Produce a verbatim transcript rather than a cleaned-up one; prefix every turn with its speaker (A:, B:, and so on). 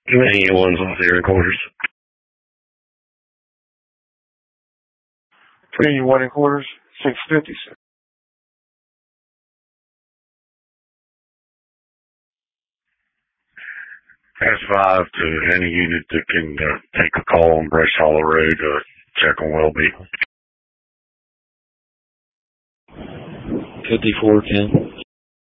A: Anyone's off the air quarters.
B: Anyone in quarters, six fifty.
A: Pass five to any unit that can uh, take a call on Brush Hollow Road, uh, check on Welby.
C: fifty-four ten.